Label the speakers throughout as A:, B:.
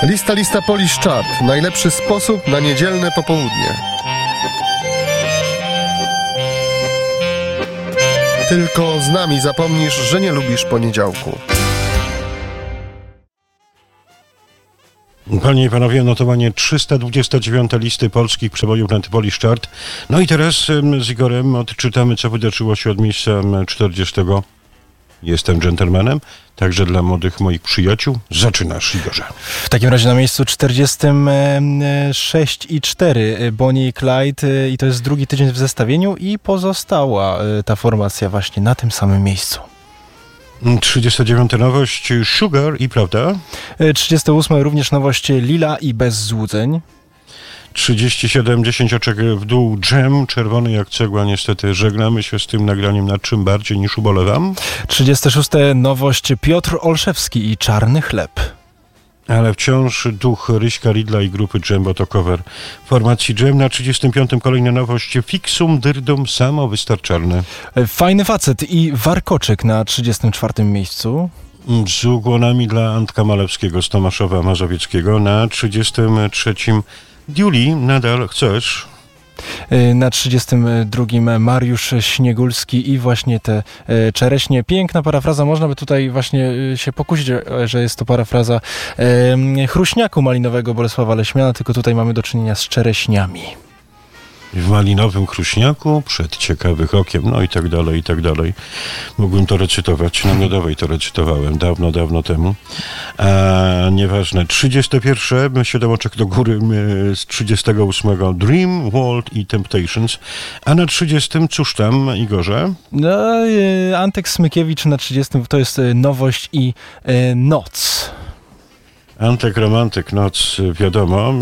A: Lista Polish Chart. Najlepszy sposób na niedzielne popołudnie. Tylko z nami zapomnisz, że nie lubisz poniedziałku.
B: Panie i panowie, notowanie 329 listy polskich przebojów na Polish Chart. No i teraz z Igorem odczytamy, co wydarzyło się od miejsca 40. Jestem dżentelmenem, także dla młodych moich przyjaciół. Zaczynasz, Igorze.
C: W takim razie na miejscu 46,4 Bonnie i Clyde i to jest drugi tydzień w zestawieniu i pozostała ta formacja właśnie na tym samym miejscu.
B: 39. nowość Sugar i Prawda.
C: 38. również nowość Lila i Bez złudzeń.
B: 37, 10 oczek w dół, Jam, czerwony jak cegła, niestety żegnamy się z tym nagraniem nad czym bardziej niż ubolewam.
C: 36. nowość Piotr Olszewski i Czarny chleb.
B: Ale wciąż duch Ryśka Ridla i grupy Jam, bo to cover formacji Jam. Na 35. kolejna nowość Fixum Dyrdum, samowystarczalny.
C: Fajny facet i Warkoczyk na 34. miejscu.
B: Z ukłonami dla Antka Malewskiego z Tomaszowa Mazowieckiego. Na 33. Diuli, nadal chcesz.
C: Na 32. Mariusz Śniegulski i właśnie te czereśnie. Piękna parafraza, można by tutaj właśnie się pokusić, że jest to parafraza Chruśniaku malinowego Bolesława Leśmiana, tylko tutaj mamy do czynienia z czereśniami.
B: W malinowym Chruśniaku, przed ciekawych okiem, no i tak dalej, i tak dalej. Mógłbym to recytować, na Miodowej to recytowałem dawno temu. Nieważne. 31, 7 oczek do góry z 38 Dream, World i Temptations. A na 30, cóż tam, Igorze?
C: No, Antek Smykiewicz na 30 to jest nowość i Noc.
B: Antek Romantyk, Noc, wiadomo.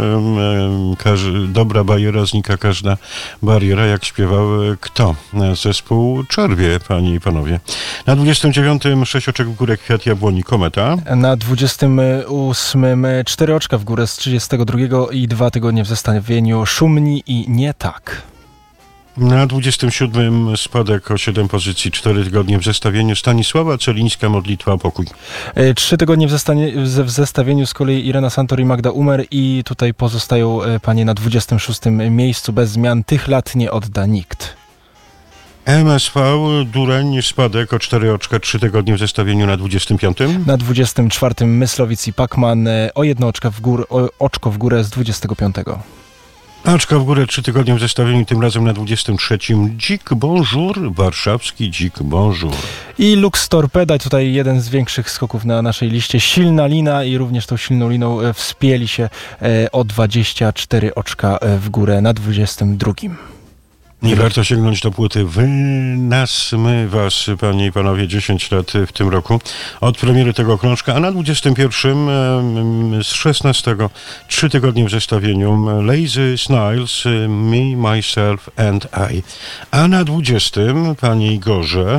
B: Dobra bajera, znika każda bariera, jak śpiewał kto? Zespół Czerwie, panie i panowie. Na 29. 6 oczek w górę, Kwiat Jabłoni, Kometa.
C: Na 28. 4 oczka w górę z 32 i 2 tygodnie w zestawieniu Szumni i Nie tak.
B: Na 27. spadek o 7 pozycji, 4 tygodnie w zestawieniu Stanisława Celińska, Modlitwa o pokój.
C: 3 tygodnie w zestawieniu z kolei Irena Santor i Magda Umer i tutaj pozostają panie na 26. miejscu bez zmian. Tych lat nie odda nikt.
B: MSV, Dureń, spadek o 4 oczka, 3 tygodnie w zestawieniu na 25.
C: Na 24. Myslowic i Pacman o 1 oczko w górę z 25.
B: Oczko w górę, 3 tygodnie w zestawieniu, tym razem na 23. Dzik Bonjour, warszawski Dzik Bonjour.
C: I Lux Torpeda, tutaj jeden z większych skoków na naszej liście. Silna lina i również tą silną liną wspięli się o 24 oczka w górę na 22.
B: Nie warto sięgnąć do płyty Wy, nas, my, was, panie i panowie, 10 lat w tym roku od premiery tego krążka, a na 21 z 16 3 tygodnie w zestawieniu Lazy Sniles, Me, Myself and I. A na 20, panie Igorze,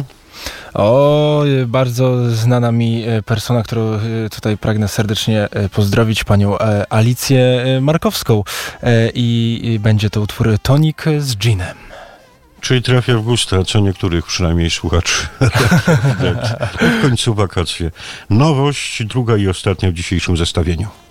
C: bardzo znana mi persona, którą tutaj pragnę serdecznie pozdrowić, panią Alicję Markowską i będzie to utwór Tonik z Ginem.
B: Czyli trafia w gusta, co niektórych przynajmniej słuchaczy. W końcu wakacje. Nowość, druga i ostatnia w dzisiejszym zestawieniu.